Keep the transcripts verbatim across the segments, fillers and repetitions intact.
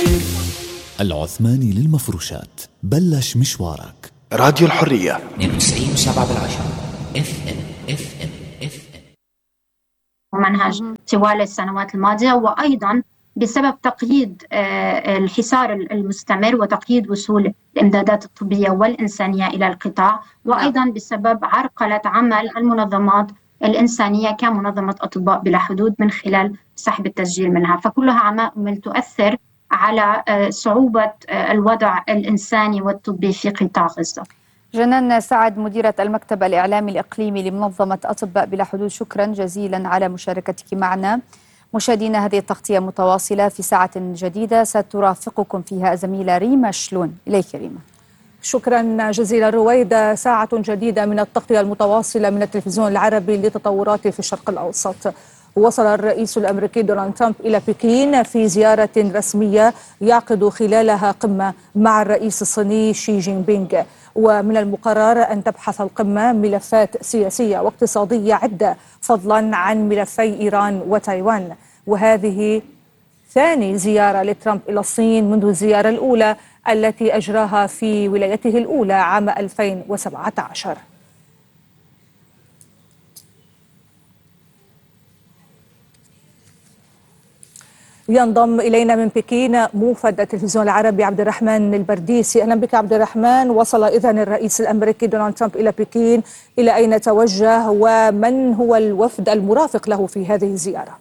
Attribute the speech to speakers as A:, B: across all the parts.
A: العثماني للمفروشات، بلش مشوارك.
B: راديو الحرية
C: اثنين وتسعين وسبعة بالعشرة اف ام اف ام اف ام.
D: ومنهج طوال السنوات الماضية، وأيضا بسبب تقييد الحصار المستمر وتقييد وصول الإمدادات الطبية والإنسانية إلى القطاع، وأيضا بسبب عرقلة عمل المنظمات الإنسانية كمنظمة أطباء بلا حدود من خلال سحب التسجيل منها. فكلها عوامل تؤثر على صعوبة الوضع الإنساني والطبي في قطاع غزة.
E: جنان سعد، مديرة المكتب الإعلامي الإقليمي لمنظمة أطباء بلا حدود، شكرا جزيلا على مشاركتك معنا. مشاهدينا، هذه التغطية متواصلة في ساعة جديدة سترافقكم فيها زميلة ريما شلون. إليك ريما.
F: شكرا جزيلا رويدة. ساعة جديدة من التغطية المتواصلة من التلفزيون العربي لتطورات في الشرق الأوسط. وصل الرئيس الأمريكي دونالد ترامب إلى بكين في زيارة رسمية يعقد خلالها قمة مع الرئيس الصيني شي جين بينغ. ومن المقرر أن تبحث القمة ملفات سياسية واقتصادية عدة فضلا عن ملفي إيران وتايوان. وهذه ثاني زيارة لترامب إلى الصين منذ الزيارة الأولى التي أجراها في ولايته الأولى عام ألفين وسبعة عشر. ينضم إلينا من بكين موفد التلفزيون العربي عبد الرحمن البرديسي. أهلا بك عبد الرحمن. وصل إذن الرئيس الأمريكي دونالد ترامب إلى بكين، إلى أين توجه ومن هو الوفد المرافق له في هذه الزيارة؟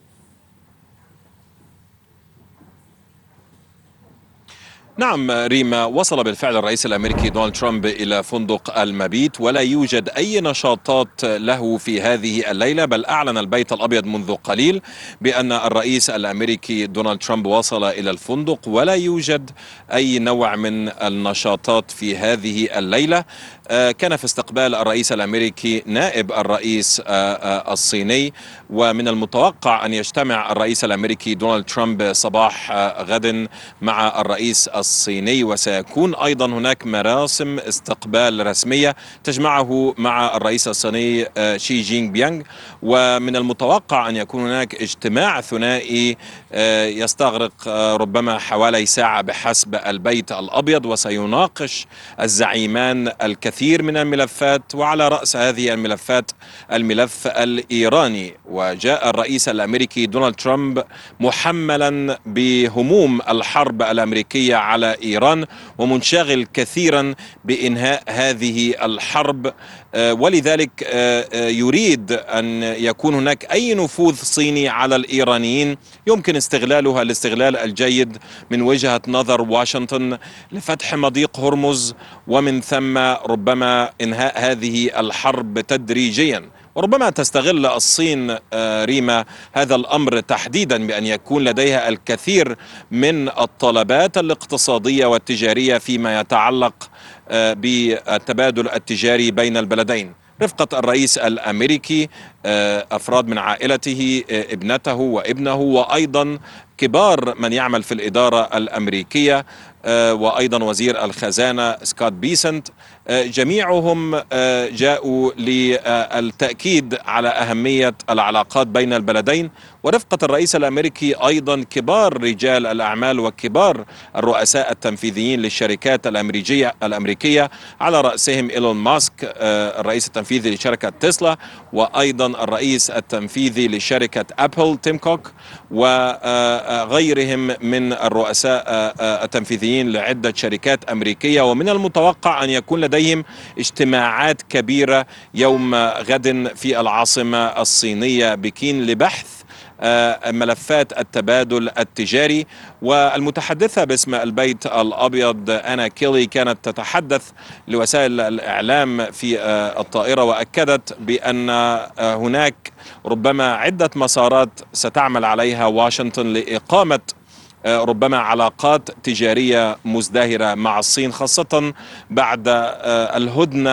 G: نعم ريما، وصل بالفعل الرئيس الأمريكي دونالد ترامب إلى فندق المبيت، ولا يوجد أي نشاطات له في هذه الليلة، بل أعلن البيت الأبيض منذ قليل بأن الرئيس الأمريكي دونالد ترامب وصل إلى الفندق، ولا يوجد أي نوع من النشاطات في هذه الليلة. كان في استقبال الرئيس الأمريكي نائب الرئيس الصيني، ومن المتوقع أن يجتمع الرئيس الأمريكي دونالد ترامب صباح غد مع الرئيس الصيني، وسيكون أيضا هناك مراسم استقبال رسمية تجمعه مع الرئيس الصيني شي جين بينغ. ومن المتوقع أن يكون هناك اجتماع ثنائي يستغرق ربما حوالي ساعة بحسب البيت الأبيض، وسيناقش الزعيمان الكثير من الملفات، وعلى رأس هذه الملفات الملف الإيراني. وجاء الرئيس الأمريكي دونالد ترامب محملا بهموم الحرب الأمريكية على إيران، ومنشغل كثيرا بإنهاء هذه الحرب، ولذلك يريد أن يكون هناك أي نفوذ صيني على الإيرانيين يمكن استغلالها الاستغلال الجيد من وجهة نظر واشنطن لفتح مضيق هرمز، ومن ثم ربما إنهاء هذه الحرب تدريجيا. وربما تستغل الصين ريما هذا الأمر تحديدا بأن يكون لديها الكثير من الطلبات الاقتصادية والتجارية فيما يتعلق بالتبادل التجاري بين البلدين. رفقة الرئيس الأمريكي أفراد من عائلته، ابنته وابنه، وأيضا كبار من يعمل في الإدارة الأمريكية، وأيضا وزير الخزانة سكوت بيسنت، جميعهم جاءوا للتأكيد على أهمية العلاقات بين البلدين. ورفقة الرئيس الأمريكي أيضا كبار رجال الأعمال وكبار الرؤساء التنفيذيين للشركات الأمريكية الأمريكية على رأسهم إيلون ماسك الرئيس التنفيذي لشركة تسلا، وأيضا الرئيس التنفيذي لشركة أبل تيم كوك، وغيرهم من الرؤساء التنفيذيين لعدة شركات أمريكية. ومن المتوقع أن يكون لديهم اجتماعات كبيرة يوم غد في العاصمة الصينية بكين لبحث ملفات التبادل التجاري. والمتحدثة باسم البيت الأبيض أنا كيلي كانت تتحدث لوسائل الإعلام في الطائرة، وأكدت بأن هناك ربما عدة مسارات ستعمل عليها واشنطن لإقامة ربما علاقات تجارية مزدهرة مع الصين، خاصة بعد الهدنة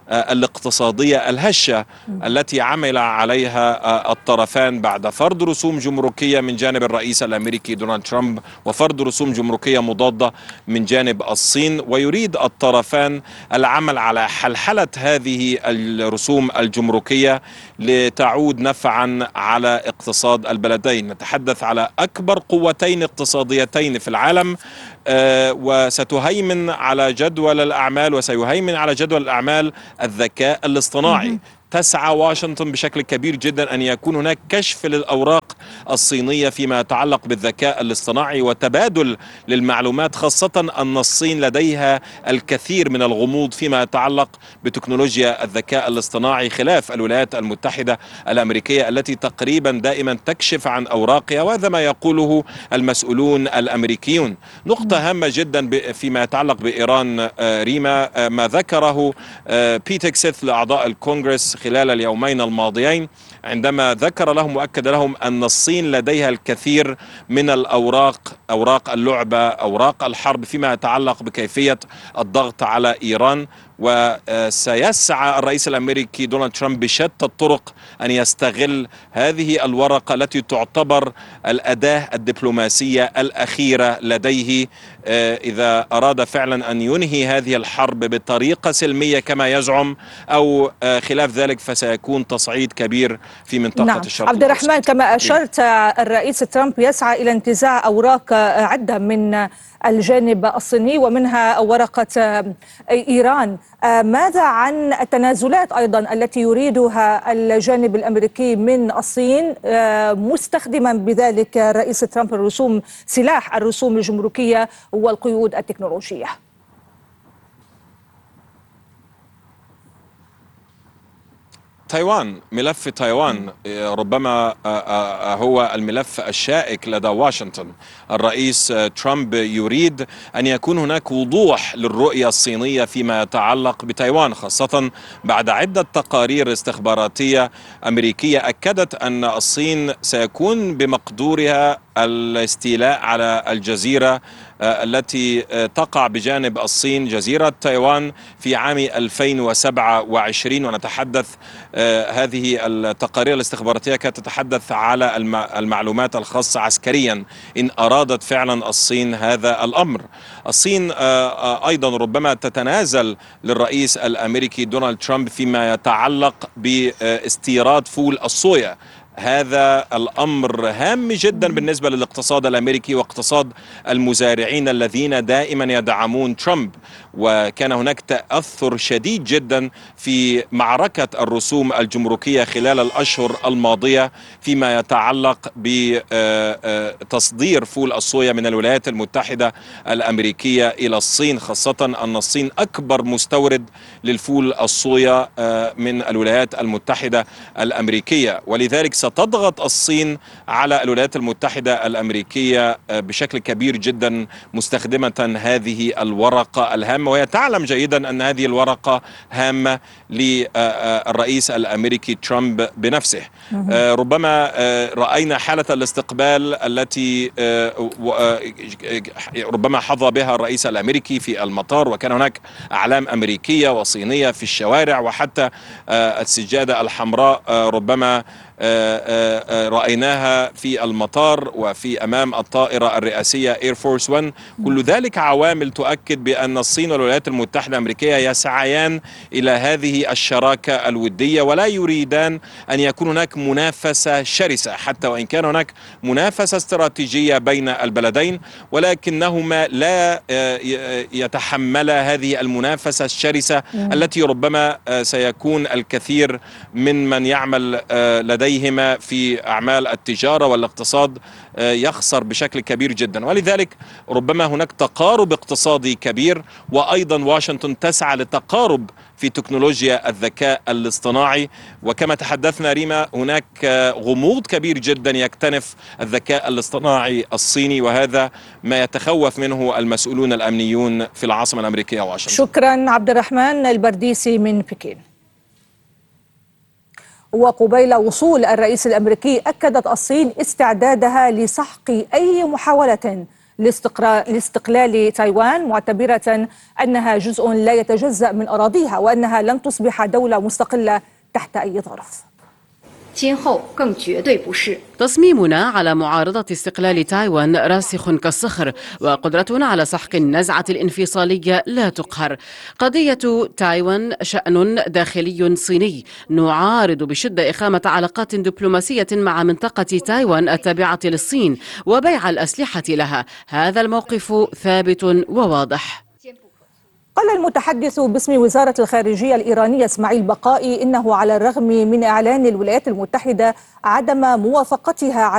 G: الاقتصادية الهشة التي عمل عليها الطرفان بعد فرض رسوم جمركية من جانب الرئيس الأمريكي دونالد ترامب وفرض رسوم جمركية مضادة من جانب الصين. ويريد الطرفان العمل على حلحلة هذه الرسوم الجمركية لتعود نفعا على اقتصاد البلدين. نتحدث على أكبر قوتين اقتصاديتين في العالم، آه وستهيمن على جدول الأعمال وسيهيمن على جدول الأعمال الذكاء الاصطناعي. تسعى واشنطن بشكل كبير جدا أن يكون هناك كشف للأوراق الصينية فيما يتعلق بالذكاء الاصطناعي وتبادل للمعلومات، خاصة أن الصين لديها الكثير من الغموض فيما يتعلق بتكنولوجيا الذكاء الاصطناعي، خلاف الولايات المتحدة الأمريكية التي تقريبا دائما تكشف عن أوراقها، وهذا ما يقوله المسؤولون الأمريكيون. نقطة هامة جدا فيما يتعلق بإيران ريما، ما ذكره بيت هيكسيت لأعضاء الكونغرس خلال اليومين الماضيين عندما ذكر لهم وأكد لهم أن الصين لديها الكثير من الأوراق، أوراق اللعبة، أوراق الحرب فيما يتعلق بكيفية الضغط على إيران. وسيسعى الرئيس الأمريكي دونالد ترامب بشتى الطرق أن يستغل هذه الورقة التي تعتبر الأداة الدبلوماسية الأخيرة لديه إذا أراد فعلا أن ينهي هذه الحرب بطريقة سلمية كما يزعم، أو خلاف ذلك فسيكون تصعيد كبير في منطقة نعم. الشرق
F: عبد الرحمن، كما أشرت الرئيس ترامب يسعى إلى انتزاع أوراق عدة من الجانب الصيني ومنها ورقة إيران. ماذا عن التنازلات أيضا التي يريدها الجانب الأمريكي من الصين مستخدما بذلك الرئيس ترامب الرسوم، سلاح الرسوم الجمركية والقيود التكنولوجية؟
G: تايوان، ملف تايوان ربما هو الملف الشائك لدى واشنطن. الرئيس ترامب يريد أن يكون هناك وضوح للرؤية الصينية فيما يتعلق بتايوان، خاصة بعد عدة تقارير استخباراتية أمريكية أكدت أن الصين سيكون بمقدورها الاستيلاء على الجزيرة التي تقع بجانب الصين، جزيرة تايوان، في عام ألفين وسبعة وعشرين. ونتحدث هذه التقارير الاستخباراتية كانت تتحدث على المعلومات الخاصة عسكريا إن أرادت فعلا الصين هذا الأمر. الصين أيضا ربما تتنازل للرئيس الأمريكي دونالد ترامب فيما يتعلق باستيراد فول الصويا. هذا الأمر هام جدا بالنسبة للاقتصاد الأمريكي واقتصاد المزارعين الذين دائما يدعمون ترامب، وكان هناك تأثر شديد جدا في معركة الرسوم الجمركية خلال الأشهر الماضية فيما يتعلق بتصدير فول الصويا من الولايات المتحدة الأمريكية إلى الصين، خاصة أن الصين أكبر مستورد للفول الصويا من الولايات المتحدة الأمريكية. ولذلك ستضغط الصين على الولايات المتحدة الأمريكية بشكل كبير جدا مستخدمة هذه الورقة الهامة، وهي تعلم جيدا أن هذه الورقة هامة للرئيس الأمريكي ترامب بنفسه. ربما رأينا حالة الاستقبال التي ربما حظى بها الرئيس الأمريكي في المطار، وكان هناك أعلام أمريكية وصينية في الشوارع، وحتى السجادة الحمراء ربما رأيناها في المطار وفي أمام الطائرة الرئاسية إير فورس واحد. كل ذلك عوامل تؤكد بأن الصين والولايات المتحدة الأمريكية يسعيان إلى هذه الشراكة الودية، ولا يريدان أن يكون هناك منافسة شرسة، حتى وإن كان هناك منافسة استراتيجية بين البلدين، ولكنهما لا يتحملا هذه المنافسة الشرسة التي ربما سيكون الكثير من من يعمل لديهما في أعمال التجارة والاقتصاد يخسر بشكل كبير جدا. ولذلك ربما هناك تقارب اقتصادي كبير، وأيضا واشنطن تسعى لتقارب في تكنولوجيا الذكاء الاصطناعي. وكما تحدثنا ريما هناك غموض كبير جدا يكتنف الذكاء الاصطناعي الصيني، وهذا ما يتخوف منه المسؤولون الأمنيون في العاصمة الأمريكية واشنطن.
F: شكرا عبد الرحمن البرديسي من بكين. وقبيل وصول الرئيس الأمريكي أكدت الصين استعدادها لسحق أي محاولة لاستقلال تايوان، معتبرة أنها جزء لا يتجزأ من أراضيها وأنها لن تصبح دولة مستقلة تحت أي ظرف.
B: تصميمنا على معارضة استقلال تايوان راسخ كالصخر، وقدرتنا على سحق النزعة الانفصالية لا تقهر. قضية تايوان شأن داخلي صيني، نعارض بشدة إقامة علاقات دبلوماسية مع منطقة تايوان التابعة للصين وبيع الأسلحة لها. هذا الموقف ثابت وواضح.
F: قال المتحدث باسم وزارة الخارجية الإيرانية إسماعيل بقائي إنه على الرغم من إعلان الولايات المتحدة عدم موافقتها